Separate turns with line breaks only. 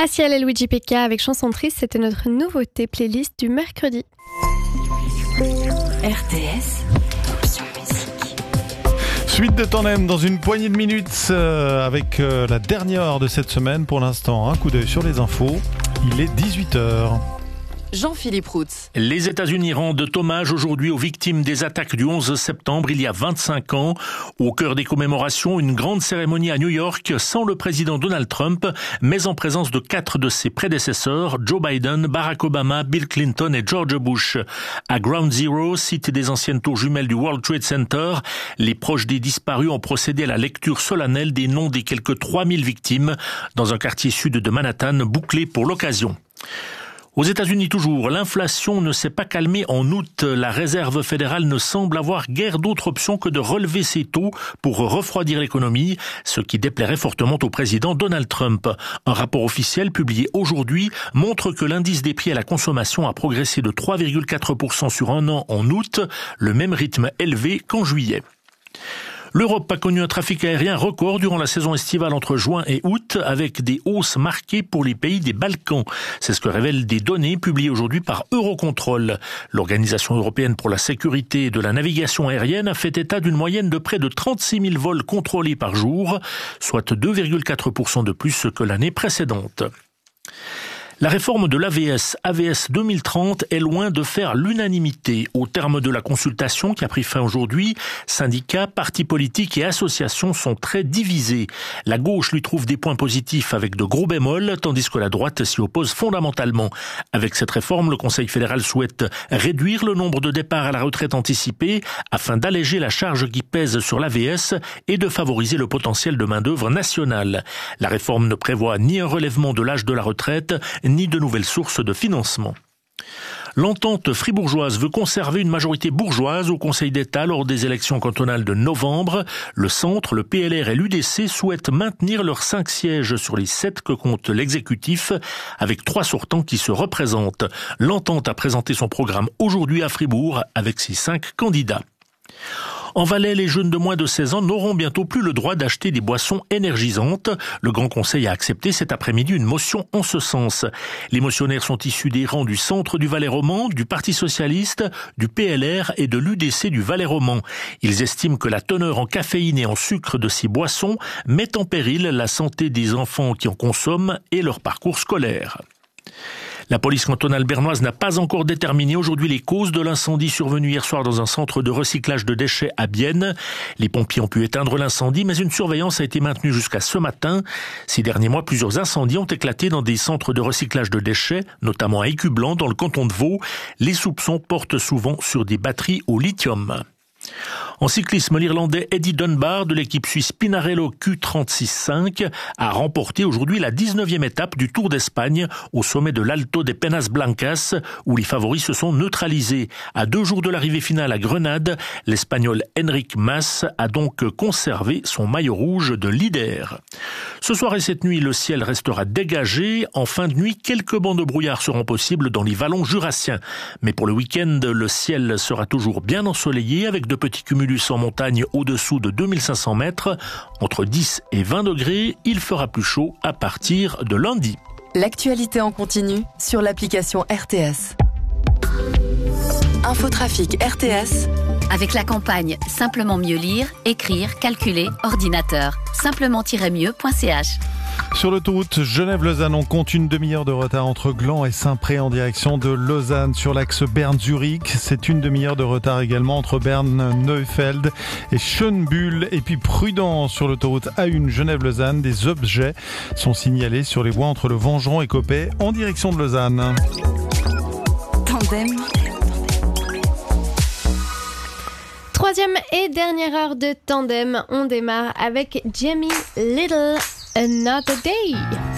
Graciela et Luigi Pecca avec Chanson Triste, c'était notre nouveauté playlist du mercredi.
RTS, option musique.
Suite de Tandem dans une poignée de minutes avec la dernière heure de cette semaine. Pour l'instant, un coup d'œil sur les infos. Il est 18h.
Jean-Philippe Routz.
Les États-Unis rendent hommage aujourd'hui aux victimes des attaques du 11 septembre, il y a 25 ans. Au cœur des commémorations, une grande cérémonie à New York sans le président Donald Trump, mais en présence de 4 de ses prédécesseurs, Joe Biden, Barack Obama, Bill Clinton et George Bush. À Ground Zero, site des anciennes tours jumelles du World Trade Center, les proches des disparus ont procédé à la lecture solennelle des noms des quelques 3000 victimes dans un quartier sud de Manhattan bouclé pour l'occasion. Aux États-Unis toujours, l'inflation ne s'est pas calmée en août. La Réserve fédérale ne semble avoir guère d'autre option que de relever ses taux pour refroidir l'économie, ce qui déplairait fortement au président Donald Trump. Un rapport officiel publié aujourd'hui montre que l'indice des prix à la consommation a progressé de 3,4% sur un an en août, le même rythme élevé qu'en juillet. L'Europe a connu un trafic aérien record durant la saison estivale entre juin et août, avec des hausses marquées pour les pays des Balkans. C'est ce que révèlent des données publiées aujourd'hui par Eurocontrol. L'Organisation européenne pour la sécurité de la navigation aérienne a fait état d'une moyenne de près de 36 000 vols contrôlés par jour, soit 2,4% de plus que l'année précédente. La réforme de l'AVS 2030 est loin de faire l'unanimité. Au terme de la consultation qui a pris fin aujourd'hui, syndicats, partis politiques et associations sont très divisés. La gauche lui trouve des points positifs avec de gros bémols, tandis que la droite s'y oppose fondamentalement. Avec cette réforme, le Conseil fédéral souhaite réduire le nombre de départs à la retraite anticipée afin d'alléger la charge qui pèse sur l'AVS et de favoriser le potentiel de main-d'œuvre nationale. La réforme ne prévoit ni un relèvement de l'âge de la retraite, ni de nouvelles sources de financement. L'entente fribourgeoise veut conserver une majorité bourgeoise au Conseil d'État lors des élections cantonales de novembre. Le Centre, le PLR et l'UDC souhaitent maintenir leurs 5 sièges sur les 7 que compte l'exécutif, avec 3 sortants qui se représentent. L'entente a présenté son programme aujourd'hui à Fribourg avec ses 5 candidats. En Valais, les jeunes de moins de 16 ans n'auront bientôt plus le droit d'acheter des boissons énergisantes. Le Grand Conseil a accepté cet après-midi une motion en ce sens. Les motionnaires sont issus des rangs du Centre du Valais roman, du Parti socialiste, du PLR et de l'UDC du Valais roman. Ils estiment que la teneur en caféine et en sucre de ces boissons met en péril la santé des enfants qui en consomment et leur parcours scolaire. La police cantonale bernoise n'a pas encore déterminé aujourd'hui les causes de l'incendie survenu hier soir dans un centre de recyclage de déchets à Bienne. Les pompiers ont pu éteindre l'incendie, mais une surveillance a été maintenue jusqu'à ce matin. Ces derniers mois, plusieurs incendies ont éclaté dans des centres de recyclage de déchets, notamment à Écublanc, dans le canton de Vaud. Les soupçons portent souvent sur des batteries au lithium. En cyclisme, l'Irlandais Eddie Dunbar de l'équipe suisse Pinarello Q36.5 a remporté aujourd'hui la 19e étape du Tour d'Espagne au sommet de l'Alto de Penas Blancas où les favoris se sont neutralisés. À 2 jours de l'arrivée finale à Grenade, l'Espagnol Enric Mas a donc conservé son maillot rouge de leader. Ce soir et cette nuit, le ciel restera dégagé. En fin de nuit, quelques bancs de brouillard seront possibles dans les vallons jurassiens. Mais pour le week-end, le ciel sera toujours bien ensoleillé avec de petits cumulus en montagne au-dessous de 2500 mètres. Entre 10 et 20 degrés, il fera plus chaud à partir de lundi.
L'actualité en continu sur l'application RTS. Infotrafic RTS.
Avec la campagne Simplement mieux lire, écrire, calculer, ordinateur. Simplement-mieux.ch.
Sur l'autoroute Genève-Lausanne, on compte une demi-heure de retard entre Gland et Saint-Pré en direction de Lausanne. Sur l'axe Berne-Zurich, c'est une demi-heure de retard également entre Berne-Neufeld et Schönbuhl. Et puis prudent sur l'autoroute A1 Genève-Lausanne, des objets sont signalés sur les voies entre le Vengeron et Coppet en direction de Lausanne.
Tandem.
3e et dernière heure de Tandem, on démarre avec Jamie Little, Another Day.